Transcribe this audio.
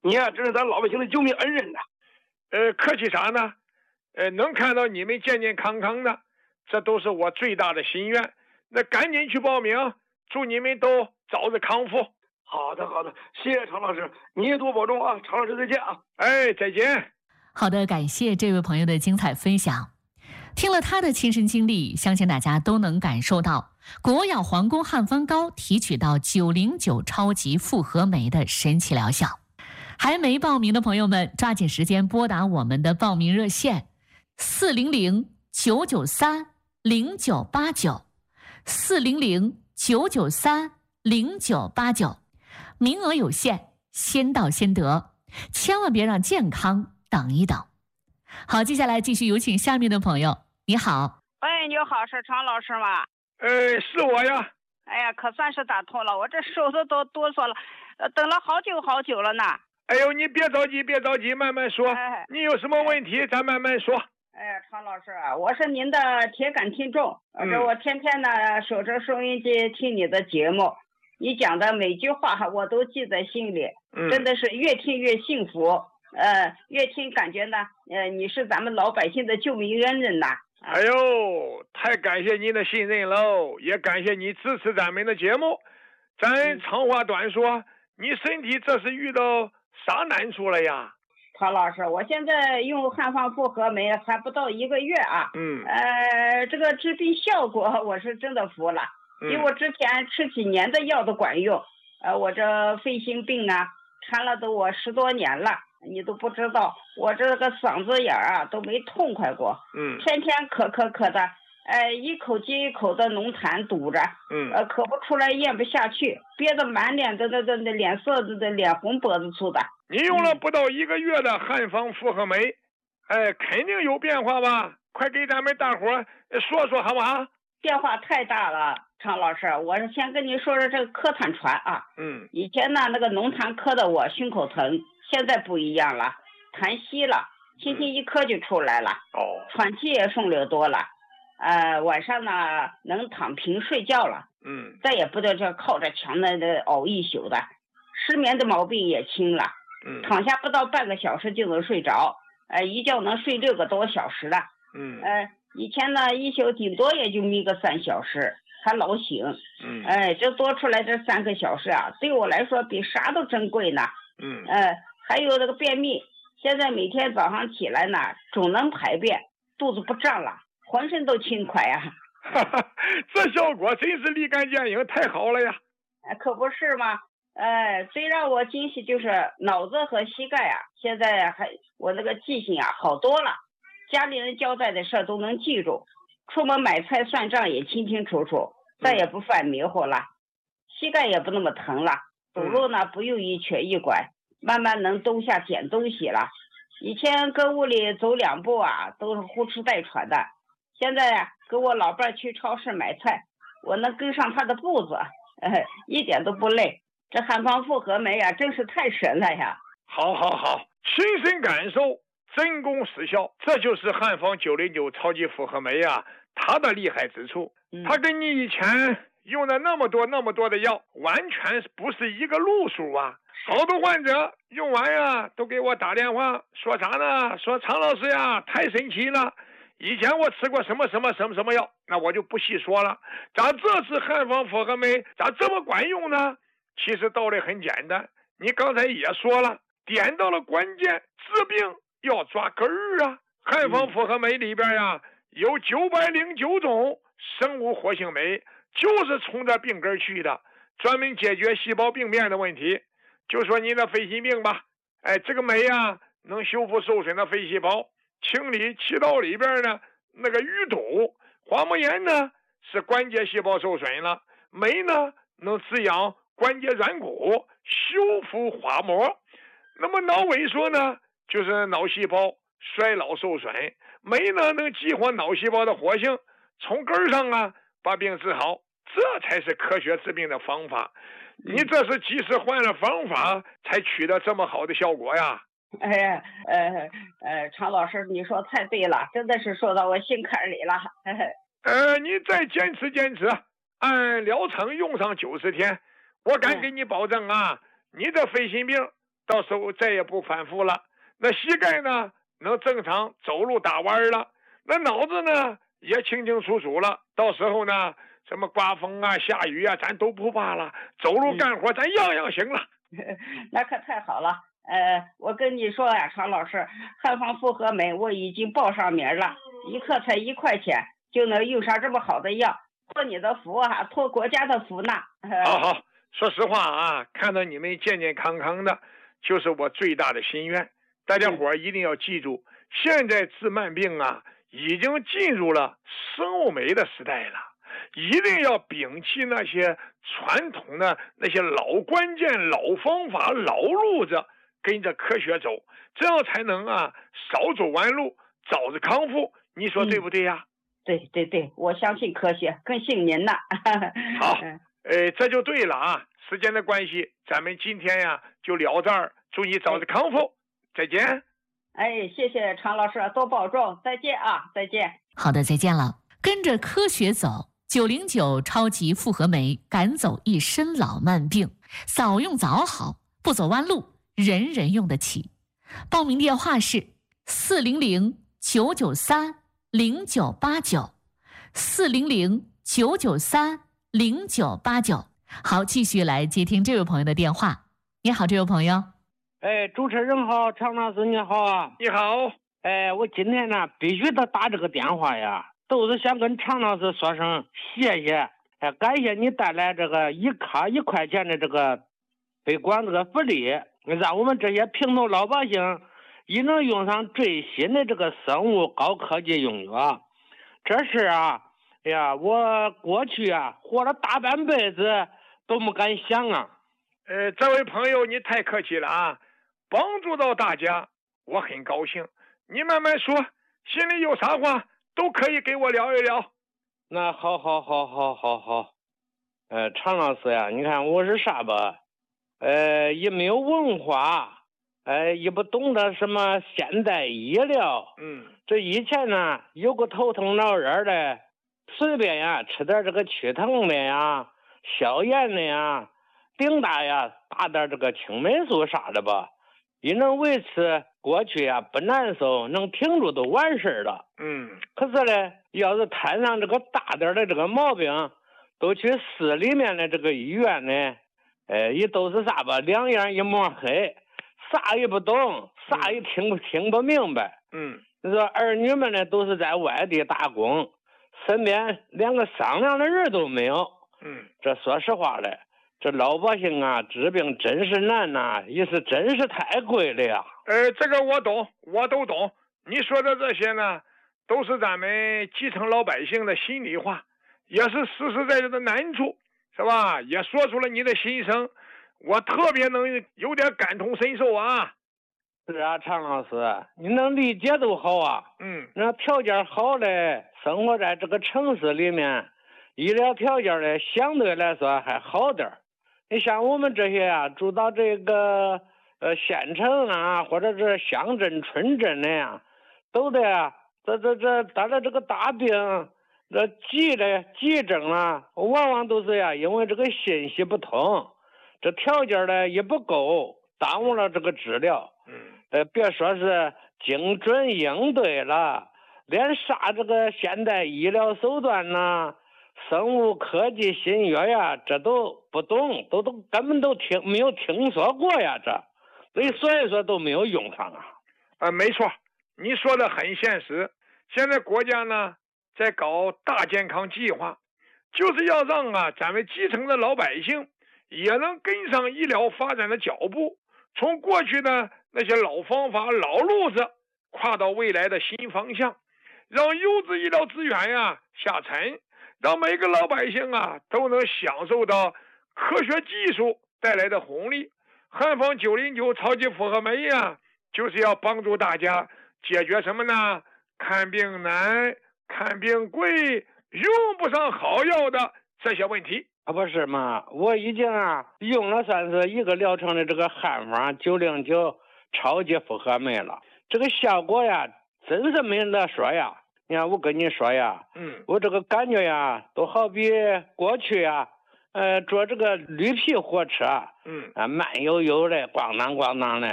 你呀，这是咱老百姓的救命恩人呐。 客气啥呢？能看到你们健健康康的，这都是我最大的心愿。那赶紧去报名，祝你们都早日康复。 好的，谢谢常老师，你也多保重啊。常老师再见啊。 再见。 好的，感谢这位朋友的精彩分享。听了他的亲身经历，相信大家都能感受到国药皇宫汉方膏提取到909超级复合酶的神奇疗效。还没报名的朋友们，抓紧时间拨打我们的报名热线400-993-0989，400-993-0989，名额有限，先到先得，千万别让健康等一等。好，接下来继续有请下面的朋友。你好。 喂，你好，是常老师吗？ 是我呀。 哎呀，可算是打通了，我这手都哆嗦了，等了好久了呢。 哎呦，你别着急，慢慢说。你有什么问题，咱慢慢说。 常老师啊，我是您的铁杆听众，我天天呢守着收音机听你的节目，你讲的每句话我都记在心里，真的是越听越幸福。越听感觉呢，你是咱们老百姓的救命恩人呐。 哎呦，太感谢您的信任喽，也感谢你支持咱们的节目。咱长话短说，你身体这是遇到啥难处了呀？ 曹老师，我现在用汉方复合酶还不到1个月啊。这个治病效果我是真的服了，比我之前吃几年的药都管用。我这肺心病啊，缠了都我10多年了，你都不知道，我这个嗓子眼啊都没痛快过。天天咳的，一口接一口的浓痰堵着，咳不出来，咽不下去，憋得满脸的脸色的脸红脖子粗的。 你用了不到1个月的汉方复合酶，肯定有变化吧？快给咱们大伙说说好不好？ 变化太大了，常老师，我是先跟您说说这个咳痰传啊。以前呢那个浓痰咳的我胸口疼，现在不一样了，痰稀了，轻轻一咳就出来了。喘气也顺溜多了。晚上呢能躺平睡觉了。再也不得这靠着墙的熬一宿的，失眠的毛病也轻了。躺下不到半个小时就能睡着，一觉能睡6个多小时了。以前呢一宿顶多也就眯个3小时，还老醒。这多出来这3个小时啊，对我来说比啥都珍贵呢。还有那个便秘，现在每天早上起来呢总能排便，肚子不胀了，浑身都轻快啊。 这效果真是立竿见影，太好了呀。 可不是吗？最让我惊喜就是脑子和膝盖啊，现在我那个记性啊好多了，家里人交代的事都能记住，出门买菜算账也清清楚楚，再也不犯迷糊了。膝盖也不那么疼了，走路呢不用一瘸一拐，慢慢能蹲下捡东西了。以前跟屋里走2步啊都是呼哧带喘的，现在啊跟我老伴去超市买菜，我能跟上他的步子，一点都不累。这汉方复合酶啊真是太神了呀。 好，亲身感受，真功实效，这就是汉方909超级复合酶啊，它的厉害之处。它跟你以前用的那么多的药完全不是一个路数啊。好多患者用完呀都给我打电话说啥呢？说常老师呀太神奇了，以前我吃过什么药，那我就不细说了。咋这次汉方复合酶咋这么管用呢？其实道理很简单，你刚才也说了，点到了关键，治病要抓根儿啊。汉方复合酶里边呀有909种生物活性酶，就是冲着病根去的，专门解决细胞病变的问题。就说您的肺心病吧，这个酶啊能修复受损的肺细胞，清理气道里边的那个淤堵。滑膜炎呢是关节细胞受损了，酶呢能滋养关节软骨，修复滑膜。那么脑萎缩呢就是脑细胞衰老受损，酶呢能激活脑细胞的活性，从根上啊把病治好，这才是科学治病的方法。你这是及时换了方法才取得这么好的效果呀。 常老师你说太对了，真的是说到我心坎里了。 你再坚持，按疗程用上90天，我敢给你保证啊，你这肺心病到时候再也不反复了。那膝盖呢能正常走路打弯了，那脑子呢也清清楚楚了。到时候呢什么刮风啊下雨啊咱都不怕了，走路干活咱样样行了。 那可太好了。我跟你说呀，常老师，汉方复合美我已经报上名了，一颗才1块钱就能用上这么好的药，托你的福啊，托国家的福呢。 好，说实话啊，看到你们健健康康的，就是我最大的心愿。大家伙一定要记住，现在治慢病啊，已经进入了生物酶的时代了。一定要摒弃那些传统的那些老关键、老方法、老路子，跟着科学走，这样才能啊少走弯路，早日康复。你说对不对呀？ 对，我相信科学，更信您呢。 好，这就对了啊。时间的关系，咱们今天呀就聊这儿，祝你早日康复，再见。 谢谢常老师，多保重，再见啊，再见。 好的，再见了。跟着科学走，909超级复合酶赶走一身老慢病，早用早好，不走弯路，人人用得起。报名电话是400-993-0989，400-993-0989。好，继续来接听这位朋友的电话。你好，这位朋友。 主持人好，常老师你好啊。 你好。 我今天呢必须得打这个电话呀，都是想跟常老师说声谢谢，感谢你带来这个1卡1块钱的这个推广这个福利，让我们这些平头老百姓也能用上最新的这个生物高科技用药。这事啊，我过去啊活了大半辈子都没敢想啊。 这位朋友你太客气了啊，帮助到大家我很高兴，你慢慢说，心里有啥话都可以给我聊一聊。 那好，常老师呀，你看我是啥吧？也没有文化，也不懂得什么现代医疗。这以前呢，有个头疼脑热的，随便呀吃点这个祛疼的呀、消炎的呀、顶大呀打点这个青霉素啥的吧，也能维持过去呀不难受，能挺住都完事了。可是呢，要是摊上这个大点的这个毛病，都去市里面的这个医院呢，也都是啥吧，两眼一抹黑，啥也不懂，啥也听不明白。你说儿女们呢都是在外地打工，身边连个商量的人都没有。这说实话嘞，这老百姓啊治病真是难呐，也是真是太贵了呀。 这个我懂，我都懂。你说的这些呢，都是咱们基层老百姓的心里话，也是实实在在的难处，是吧？也说出了你的心声，我特别能有点感同身受啊。 是啊，常老师，你能理解都好啊。那条件好的，生活在这个城市里面，医疗条件呢相对来说还好点。你像我们这些啊，住到这个县城啊，或者是乡镇村镇的呀，都得啊，这得了这个大病，这急症啊，往往都是呀，因为这个信息不通，这条件呢也不够，耽误了这个治疗。别说是精准应对了，连啥这个现代医疗手段呐、生物科技新药呀，这都不懂，都根本都没有听说过呀，所以说都没有用上啊。 没错，你说的很现实。现在国家呢在搞大健康计划，就是要让咱们基层的老百姓也能跟上医疗发展的脚步，从过去的那些老方法、老路子，跨到未来的新方向，让优质医疗资源下沉，让每个老百姓都能享受到科学技术带来的红利。汉方909超级复合酶就是要帮助大家解决什么呢？看病难、看病贵、用不上好药的这些问题。 不是嘛，我已经用了算是一个疗程的这个汉方909超级复合酶了，这个效果呀真是没得说呀。你看我跟你说呀，我这个感觉呀都好比过去坐这个绿皮火车，慢悠悠的，咣当咣当的，